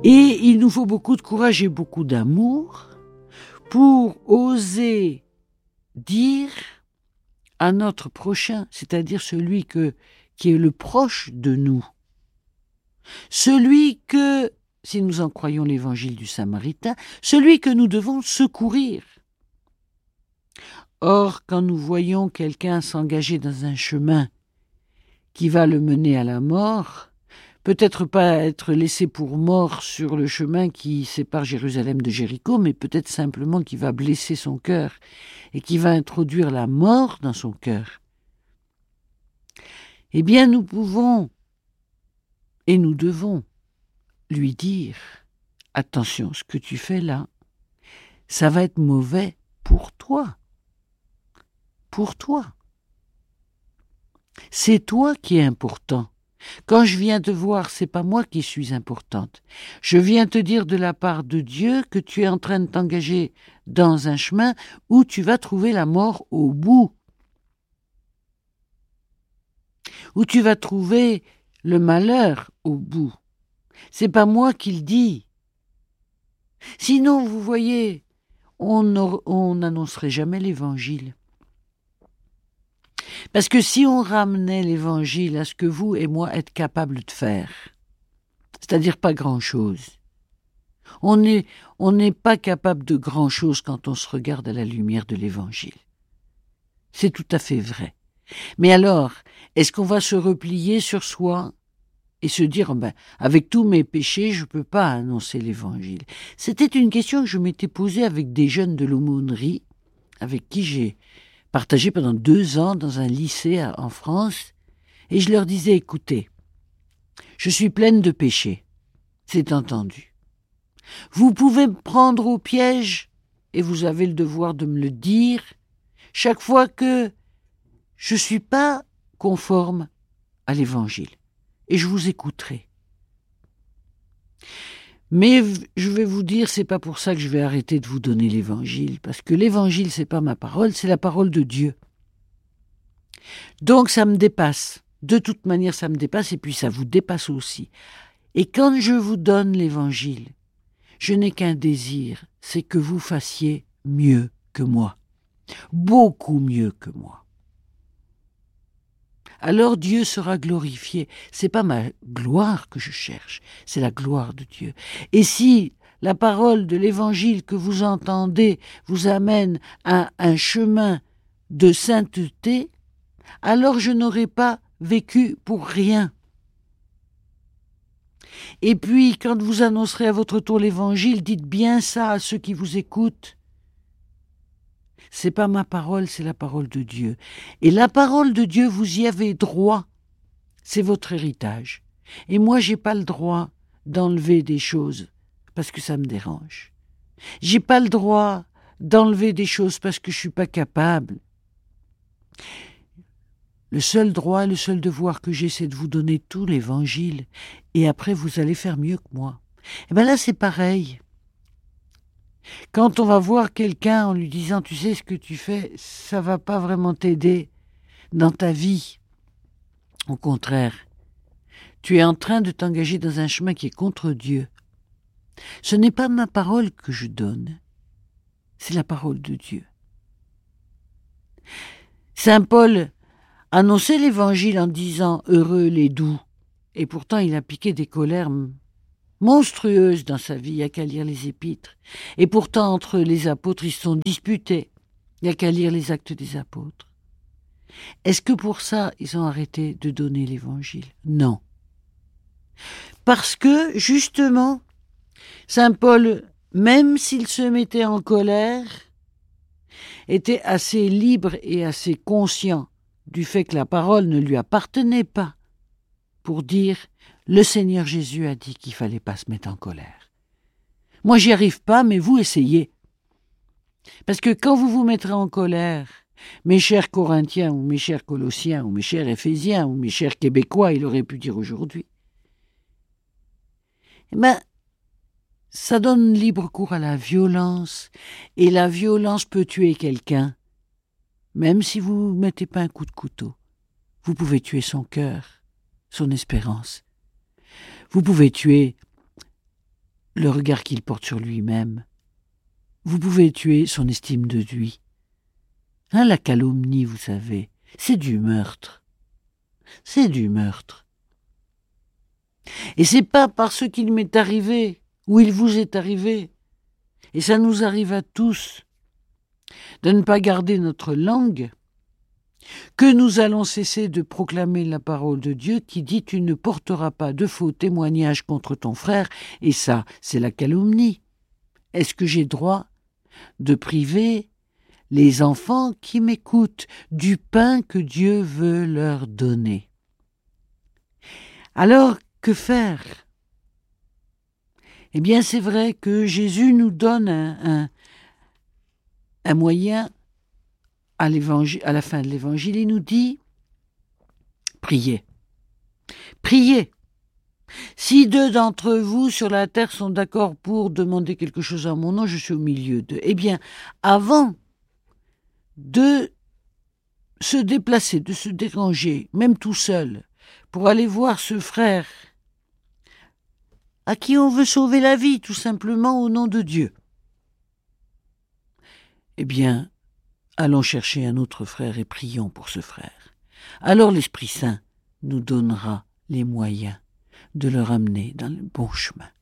Et il nous faut beaucoup de courage et beaucoup d'amour pour oser dire à notre prochain, c'est-à-dire celui qui est le proche de nous, celui que, si nous en croyons l'évangile du Samaritain, celui que nous devons secourir. Or, quand nous voyons quelqu'un s'engager dans un chemin qui va le mener à la mort, peut-être pas être laissé pour mort sur le chemin qui sépare Jérusalem de Jéricho, mais peut-être simplement qui va blesser son cœur et qui va introduire la mort dans son cœur. Eh bien, nous pouvons et nous devons lui dire « Attention, ce que tu fais là, ça va être mauvais pour toi. Pour toi. C'est toi qui es important. Quand je viens te voir, c'est pas moi qui suis importante. Je viens te dire de la part de Dieu que tu es en train de t'engager dans un chemin où tu vas trouver la mort au bout. Où tu vas trouver le malheur au bout. C'est pas moi qui le dis. Sinon, vous voyez, on n'annoncerait jamais l'évangile. Parce que si on ramenait l'évangile à ce que vous et moi êtes capables de faire, c'est-à-dire pas grand-chose, on n'est pas capable de grand-chose quand on se regarde à la lumière de l'évangile. C'est tout à fait vrai. Mais alors, est-ce qu'on va se replier sur soi et se dire avec tous mes péchés, je ne peux pas annoncer l'évangile? C'était une question que je m'étais posée avec des jeunes de l'aumônerie, avec qui j'ai partagé pendant 2 ans dans un lycée en France, et je leur disais, écoutez, je suis pleine de péchés, c'est entendu. Vous pouvez me prendre au piège, et vous avez le devoir de me le dire, chaque fois que je ne suis pas conforme à l'évangile, et je vous écouterai. Mais je vais vous dire, c'est pas pour ça que je vais arrêter de vous donner l'évangile, parce que l'évangile, c'est pas ma parole, c'est la parole de Dieu. Donc ça me dépasse. De toute manière, ça me dépasse, et puis ça vous dépasse aussi. Et quand je vous donne l'évangile, je n'ai qu'un désir, c'est que vous fassiez mieux que moi. Beaucoup mieux que moi. Alors Dieu sera glorifié. C'est pas ma gloire que je cherche, c'est la gloire de Dieu. Et si la parole de l'évangile que vous entendez vous amène à un chemin de sainteté, alors je n'aurai pas vécu pour rien. Et puis, quand vous annoncerez à votre tour l'évangile, dites bien ça à ceux qui vous écoutent. C'est pas ma parole, c'est la parole de Dieu. Et la parole de Dieu, vous y avez droit. C'est votre héritage. Et moi, j'ai pas le droit d'enlever des choses parce que ça me dérange. J'ai pas le droit d'enlever des choses parce que je suis pas capable. Le seul droit, le seul devoir que j'ai, c'est de vous donner tout l'évangile. Et après, vous allez faire mieux que moi. Et bien là, c'est pareil. Quand on va voir quelqu'un en lui disant « Tu sais ce que tu fais, ça va pas vraiment t'aider dans ta vie. » Au contraire, tu es en train de t'engager dans un chemin qui est contre Dieu. Ce n'est pas ma parole que je donne, c'est la parole de Dieu. Saint Paul annonçait l'évangile en disant « Heureux les doux », et pourtant il a piqué des colères monstrueuses dans sa vie, il n'y a qu'à lire les épîtres. Et pourtant, entre les apôtres, ils se sont disputés. Il n'y a qu'à lire les actes des apôtres. Est-ce que pour ça, ils ont arrêté de donner l'évangile? Non. Parce que, justement, Saint Paul, même s'il se mettait en colère, était assez libre et assez conscient du fait que la parole ne lui appartenait pas pour dire « Le Seigneur Jésus a dit qu'il ne fallait pas se mettre en colère. Moi, j'y arrive pas, mais vous essayez. Parce que quand vous vous mettrez en colère, mes chers Corinthiens, ou mes chers Colossiens, ou mes chers Éphésiens, ou mes chers Québécois, il aurait pu dire aujourd'hui, eh ben, ça donne libre cours à la violence, et la violence peut tuer quelqu'un, même si vous ne mettez pas un coup de couteau. Vous pouvez tuer son cœur, son espérance. Vous pouvez tuer le regard qu'il porte sur lui-même. Vous pouvez tuer son estime de lui. La calomnie, vous savez, c'est du meurtre. C'est du meurtre. Et c'est pas parce qu'il m'est arrivé, ou il vous est arrivé, et ça nous arrive à tous, de ne pas garder notre langue, que nous allons cesser de proclamer la parole de Dieu qui dit « Tu ne porteras pas de faux témoignages contre ton frère », et ça, c'est la calomnie. Est-ce que j'ai droit de priver les enfants qui m'écoutent du pain que Dieu veut leur donner? Alors, que faire? Eh bien, c'est vrai que Jésus nous donne un moyen à la fin de l'évangile. Il nous dit « Priez. Priez. Si 2 d'entre vous sur la terre sont d'accord pour demander quelque chose à mon nom, je suis au milieu d'eux. » Eh bien, avant de se déplacer, de se déranger, même tout seul, pour aller voir ce frère à qui on veut sauver la vie, tout simplement au nom de Dieu, eh bien, allons chercher un autre frère et prions pour ce frère. Alors l'Esprit Saint nous donnera les moyens de le ramener dans le bon chemin.